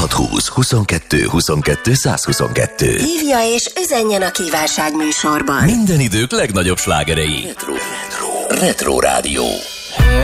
0620 22 22 122. Hívja és üzenjen a kívánság műsorban. Minden idők legnagyobb slágerei. Retro Rádió.